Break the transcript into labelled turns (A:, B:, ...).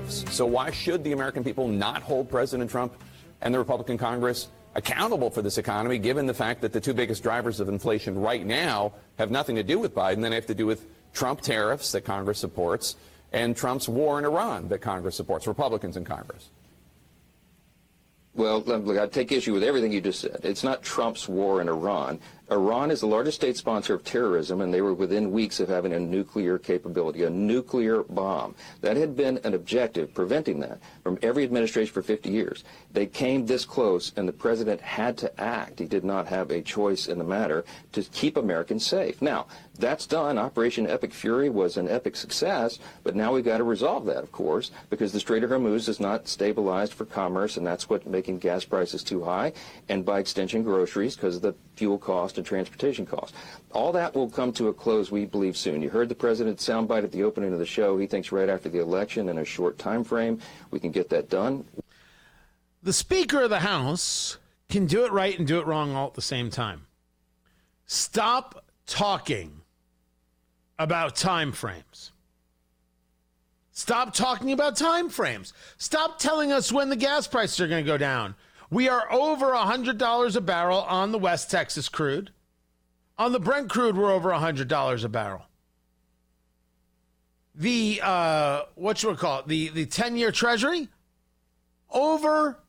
A: tariffs. So why should the American people not hold President Trump and the Republican Congress accountable for this economy, given the fact that the two biggest drivers of inflation right now have nothing to do with Biden, they have to do with Trump tariffs that Congress supports and Trump's war in Iran that Congress supports, Republicans in Congress?
B: Well, look, I take issue with everything you just said. It's not Trump's war in Iran. Iran is the largest state sponsor of terrorism, and they were within weeks of having a nuclear capability, a nuclear bomb. That had been an objective, preventing that from every administration for 50 years. They came this close, and the president had to act. He did not have a choice in the matter to keep Americans safe. Now, that's done. Operation Epic Fury was an epic success, but now we've got to resolve that, of course, because the Strait of Hormuz is not stabilized for commerce, and that's what's making gas prices too high, and by extension groceries because of the fuel cost and transportation costs. All that will come to a close, we believe, soon. You heard the president's soundbite at the opening of the show. He thinks right after the election, in a short time frame, we can get that done.
C: The Speaker of the House can do it right and do it wrong all at the same time. Stop talking about time frames. Stop talking about time frames. Stop telling us when the gas prices are going to go down. We are over $100 a barrel on the West Texas crude. On the Brent crude, we're over $100 a barrel. The, the 10-year Treasury, over